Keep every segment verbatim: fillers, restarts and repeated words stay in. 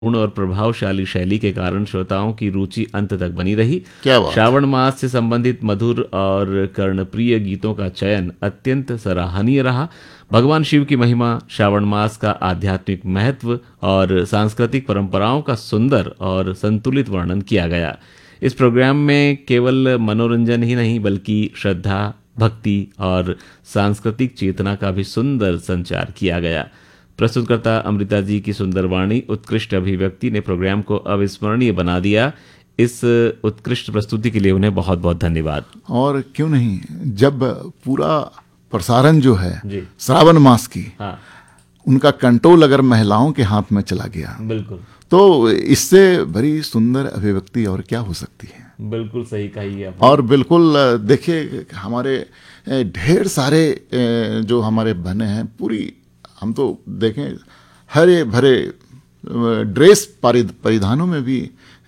पूर्ण और प्रभावशाली शैली के कारण श्रोताओं की रुचि अंत तक बनी रही। क्या बात। श्रावण मास से संबंधित मधुर और कर्णप्रिय गीतों का चयन अत्यंत सराहनीय रहा। भगवान शिव की महिमा, श्रावण मास का आध्यात्मिक महत्व और सांस्कृतिक परंपराओं का सुंदर और संतुलित वर्णन किया गया। इस प्रोग्राम में केवल मनोरंजन ही नहीं बल्कि श्रद्धा, भक्ति और सांस्कृतिक चेतना का भी सुंदर संचार किया गया। प्रस्तुतकर्ता अमृता जी की सुंदर वाणी, उत्कृष्ट अभिव्यक्ति ने प्रोग्राम को अविस्मरणीय बना दिया। इस उत्कृष्ट प्रस्तुति के लिए उन्हें बहुत बहुत धन्यवाद। और क्यों नहीं, जब पूरा प्रसारण जो है जी। श्रावण मास की, हाँ, उनका कंट्रोल अगर महिलाओं के हाथ में चला गया, बिल्कुल, तो इससे बड़ी सुंदर अभिव्यक्ति और क्या हो सकती है। बिल्कुल सही कही आपने। और बिल्कुल देखिए, हमारे ढेर सारे जो हमारे बने हैं, पूरी हम तो देखें हरे भरे ड्रेस परिधानों में भी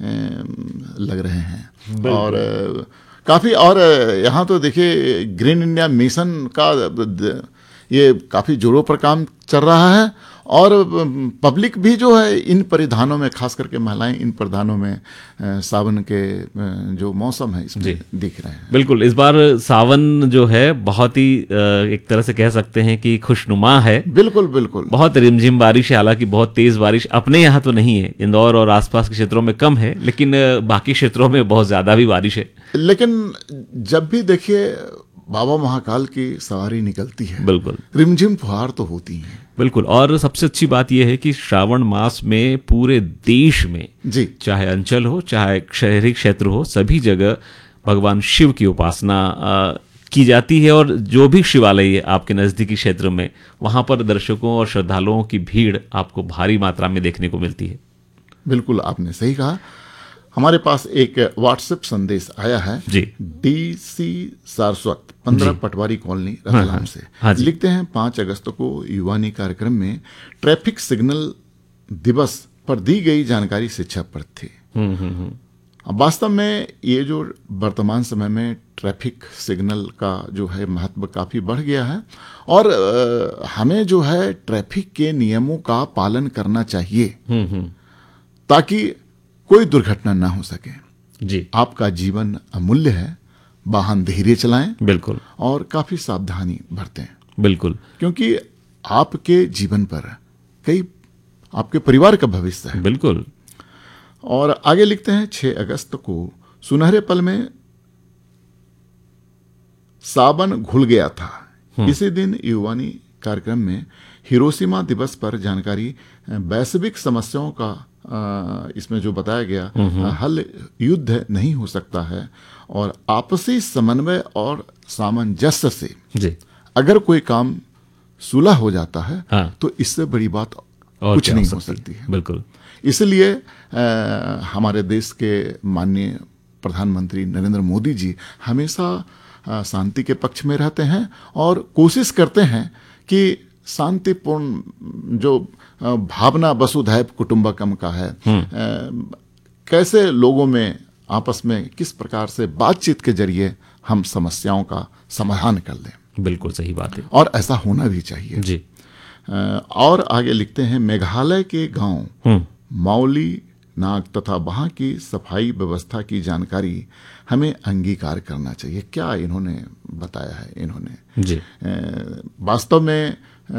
लग रहे हैं। और काफ़ी, और यहाँ तो देखिए ग्रीन इंडिया मिशन का ये काफ़ी जोरों पर काम चल रहा है। और पब्लिक भी जो है इन परिधानों में, खास करके महिलाएं इन परिधानों में सावन के जो मौसम है इसमें दिख रहे हैं। बिल्कुल, इस बार सावन जो है बहुत ही एक तरह से कह सकते हैं कि खुशनुमा है। बिल्कुल बिल्कुल, बहुत रिमझिम बारिश है, हालांकि बहुत तेज बारिश अपने यहाँ तो नहीं है, इंदौर और आसपास के क्षेत्रों में कम है, लेकिन बाकी क्षेत्रों में बहुत ज्यादा भी बारिश है। लेकिन जब भी देखिए बाबा महाकाल की सवारी निकलती है, बिल्कुल रिमझिम फुहार तो होती है। बिल्कुल, और सबसे अच्छी बात यह है कि श्रावण मास में पूरे देश में जी, चाहे अंचल हो चाहे शहरी क्षेत्र हो, सभी जगह भगवान शिव की उपासना आ, की जाती है। और जो भी शिवालय है आपके नजदीकी क्षेत्र में, वहां पर दर्शकों और श्रद्धालुओं की भीड़ आपको भारी मात्रा में देखने को मिलती है। बिल्कुल, आपने सही कहा। हमारे पास एक व्हाट्सएप संदेश आया है जी। डीसी सारस्वत पंद्रह पटवारी कॉलोनी रतलाम से। हाँ जी। लिखते हैं, पांच अगस्त को युवानी कार्यक्रम में ट्रैफिक सिग्नल दिवस पर दी गई जानकारी शिक्षाप्रद थी। हम्म हम्म हम्म वास्तव में ये जो वर्तमान समय में ट्रैफिक सिग्नल का जो है महत्व काफी बढ़ गया है। और आ, हमें जो है ट्रैफिक के नियमों का पालन करना चाहिए, हम्म हम्म ताकि कोई दुर्घटना ना हो सके। जी, आपका जीवन अमूल्य है, वाहन धीरे चलाएं बिल्कुल और काफी सावधानी बरतें, बिल्कुल, क्योंकि आपके जीवन पर कई आपके परिवार का भविष्य है। बिल्कुल। और आगे लिखते हैं, छह अगस्त को सुनहरे पल में सावन घुल गया था। इसी दिन युवानी कार्यक्रम में हिरोशिमा दिवस पर जानकारी, वैश्विक समस्याओं का आ, इसमें जो बताया गया, हल युद्ध नहीं हो सकता है और आपसी समन्वय और सामंजस्य से जी, अगर कोई काम सुलह हो जाता है, हाँ, तो इससे बड़ी बात और कुछ क्या नहीं हो हो सकती सकती है। बिल्कुल, इसलिए हमारे देश के माननीय प्रधानमंत्री नरेंद्र मोदी जी हमेशा आ, शांति के पक्ष में रहते हैं और कोशिश करते हैं कि शांतिपूर्ण जो भावना वसुधैव कुटुंबकम का है, कैसे लोगों में आपस में किस प्रकार से बातचीत के जरिए हम समस्याओं का समाधान कर लें। बिल्कुल सही बात है, और ऐसा होना भी चाहिए जी। और आगे लिखते हैं, मेघालय के गांव मौली नाग तथा वहां की सफाई व्यवस्था की जानकारी हमें अंगीकार करना चाहिए। क्या इन्होंने बताया है इन्होंने जी, वास्तव में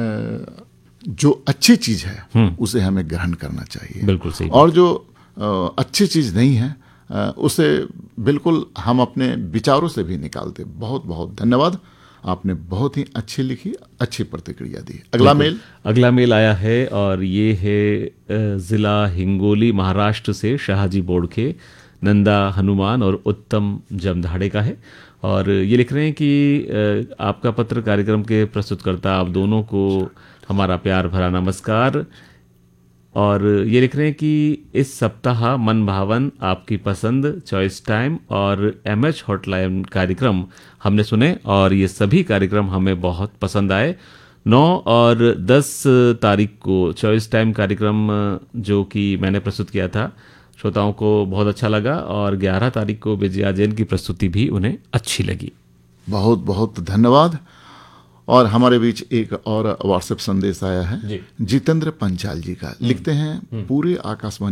जो अच्छी चीज है उसे हमें ग्रहण करना चाहिए। बिल्कुल सही। और जो अच्छी चीज नहीं है उसे बिल्कुल हम अपने विचारों से भी निकालते। बहुत बहुत धन्यवाद, आपने बहुत ही अच्छी लिखी, अच्छी प्रतिक्रिया दी। अगला मेल अगला मेल आया है और ये है जिला हिंगोली महाराष्ट्र से शाहजी बोड़खे, नंदा हनुमान और उत्तम जमधाड़े का है। और ये लिख रहे हैं कि आपका पत्र कार्यक्रम के प्रस्तुतकर्ता आप दोनों को हमारा प्यार भरा नमस्कार। और ये लिख रहे हैं कि इस सप्ताह मन भावन, आपकी पसंद, चॉइस टाइम और एमएच हॉटलाइन कार्यक्रम हमने सुने और ये सभी कार्यक्रम हमें बहुत पसंद आए। नौ और दस तारीख को चॉइस टाइम कार्यक्रम जो कि मैंने प्रस्तुत किया था, श्रोताओं को बहुत अच्छा लगा और ग्यारह तारीख को विजया जैन की प्रस्तुति भी उन्हें अच्छी लगी। बहुत बहुत धन्यवाद। और हमारे बीच एक और व्हाट्सएप संदेश आया है जी। जितेंद्र पंचाल जी का, लिखते हैं पूरे आकाशवाणी